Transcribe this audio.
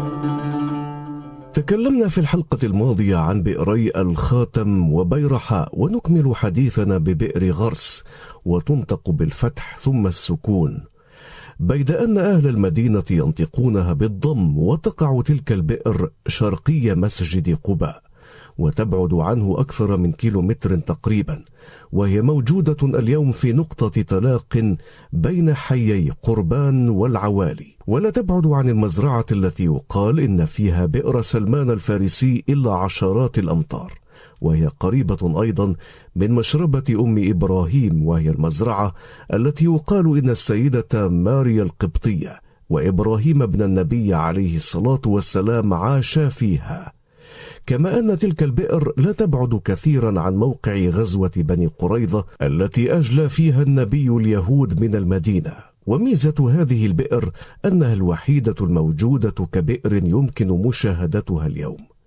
تكلمنا في الحلقة الماضية عن بئري الخاتم وبيرحاء، ونكمل حديثنا ببئر غرس، وتنطق بالفتح ثم السكون، بيد أن أهل المدينة ينطقونها بالضم. وتقع تلك البئر شرقي مسجد قباء، وتبعد عنه أكثر من كيلومتر تقريبا، وهي موجودة اليوم في نقطة تلاق بين حيي قربان والعوالي، ولا تبعد عن المزرعة التي يقال إن فيها بئر سلمان الفارسي إلا عشرات الأمتار، وهي قريبة أيضا من مشربة أم إبراهيم، وهي المزرعة التي يقال إن السيدة ماريا القبطية وإبراهيم ابن النبي عليه الصلاة والسلام عاشا فيها. كما أن تلك البئر لا تبعد كثيرا عن موقع غزوة بني قريظة التي أجلى فيها النبي اليهود من المدينة. وميزة هذه البئر أنها الوحيدة الموجودة كبئر يمكن مشاهدتها اليوم،